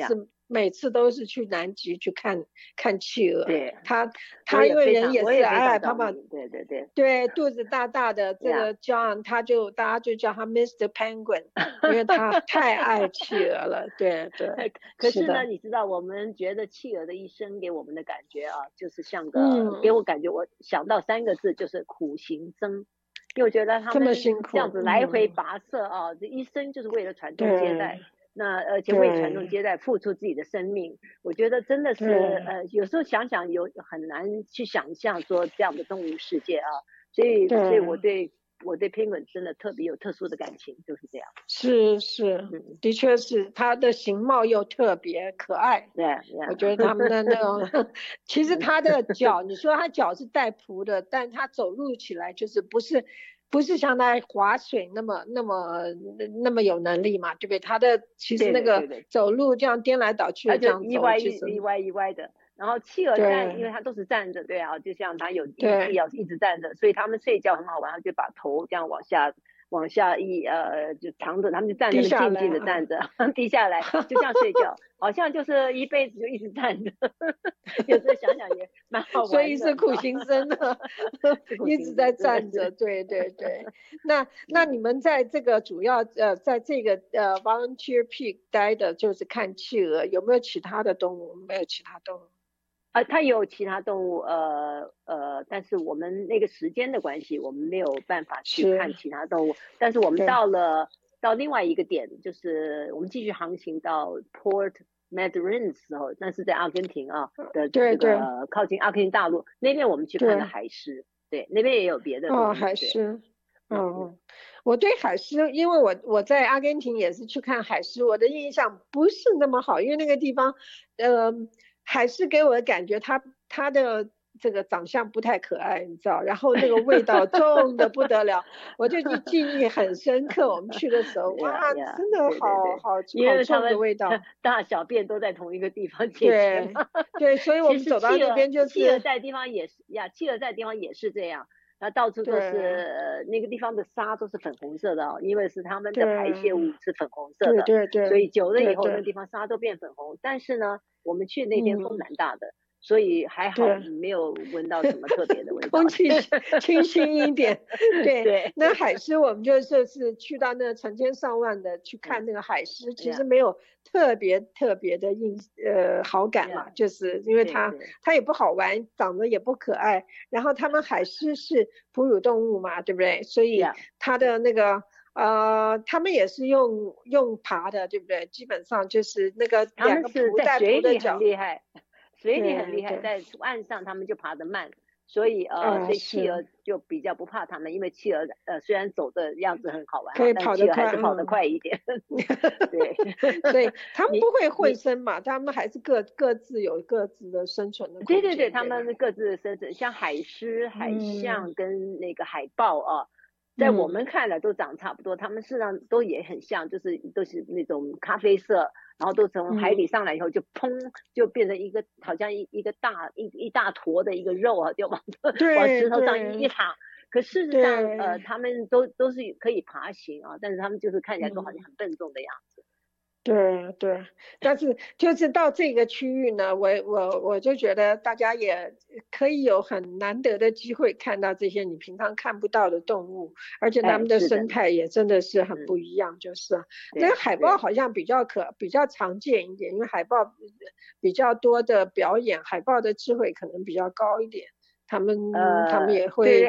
是每次都是去南极去看企鹅。 对， 他因为人也是矮矮胖胖， 对， 对，肚子大大的这个 John， 大家就叫他 Mr. Penguin， 因为他太爱企鹅了。对对。 可是呢，你知道我们觉得企鹅的一生给我们的感觉啊，就是像给我感觉，我想到3个字，就是苦行僧。因为我觉得他们这样子来回跋涉啊，这一生就是为了传宗接代。那而且为传宗接代付出自己的生命，我觉得真的是有时候想想很难去想象说这样的动物世界啊，所以我对 penguin 真的特别有特殊的感情，就是这样。 是，的确是，它的形貌又特别可爱。 对， 我觉得他们的那种，其实它的脚，你说它脚是带蹼的，但它走路起来就是不是像它划水那么有能力嘛，对不对？它的其实那个走路这样颠来倒去的这样走， 一歪的。然后企鹅因为它都是站着，对啊，就像它有毅力要一直站着，所以它们睡觉很好玩，就把头这样往下就长着，他们就站着静静的站着，低下来就这样睡觉，好像就是一辈子就一直站着。有时候想想也蛮好玩的， 所以是苦行僧的，一直在站着。对。那你们在这个主要在这个Volunteer Peak 待的就是看企鹅，有没有其他的动物？没有其他动物。 它有其他动物，但是我们那个时间的关系，我们没有办法去看其他动物。但是我们到另外一个点，就是我们继续航行到 Port Madryn 的时候，那是在阿根廷的这个靠近阿根廷大陆那边，我们去看了海狮。对，那边也有别的动物。 海狮。我对海狮，因为我在阿根廷也是去看海狮，我的印象不是那么好，因为那个地方，海狮给我的感觉，它的这个长相不太可爱，你知道，然后那个味道重的不得了，我就记忆很深刻。我们去的时候，哇，真的好重的味道， 大小便都在同一个地方解决。 对，所以我们走到那边就是企鹅在的地方也是企鹅在的地方也是这样。到处都是那个地方的沙都是粉红色的因为是他们的排泄物是粉红色的， 对， 所以久了以后那个地方沙都变粉红。但是呢，我们去那边风蛮大的，所以还好没有闻到什么特别的味道， 空气清新一点。对，那海狮我们就是去到那成千上万的去看那个海狮，其实没有特别的好感嘛，就是因为它也不好玩，长得也不可爱，然后他们海狮是哺乳动物嘛，对不对？所以它的那个他们也是用爬的，对不对？基本上就是那个两个蹼带蹼的脚， 水里很厉害，在岸上他们就爬得慢，所以企鹅就比较不怕他们，因为企鹅虽然走的样子很好玩，但企鹅还是跑得快一点。对， 所以他们不会混生嘛，他们还是各自有各自的生存的空间。 对，他们各自的生存，像海狮、海象跟那个海豹在我们看来都长差不多，他们事实上都也很像，就是都是那种咖啡色，然后都从海里上来以后就砰就变成一个好像一大坨的一个肉就往石头上一躺。可事实上他们都是可以爬行但是他们就是看起来都好像很笨重的样子。 对，但是就是到这个区域呢，我就觉得大家也可以有很难得的机会看到这些你平常看不到的动物，而且他们的生态也真的是很不一样，就是那个海豹好像比较常见一点，因为海豹比较多的表演，海豹的智慧可能比较高一点，他们也会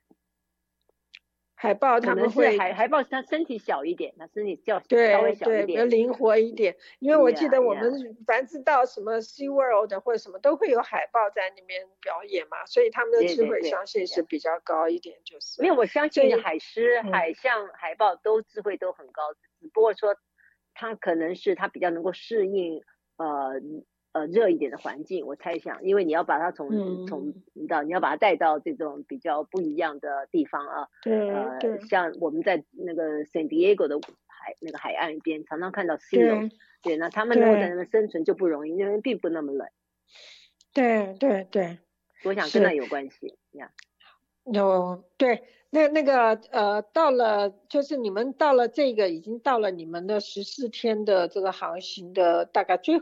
海豹他们会海豹它身体小一点，它身体稍微小一点， 比较灵活一点。因为我记得我们凡是到什么 Sea World 或者什么都会有海豹在那边表演嘛，所以他们的智慧相信是比较高一点，就是。 因为我相信海狮、海象、海豹都智慧都很高，只不过说它可能是它比较能够适应热一点的环境，我猜想，因为你要把它你要把它带到这种比较不一样的地方对， 像我们在那个 San Diego 的那个海岸边，常常看到 seal， 对，那他们能够在那边生存就不容易，因为并不那么冷。 对， 我想跟那有关系呀。 对，那个到了就是你们到了这个已经到了你们的14天的这个航行的大概最后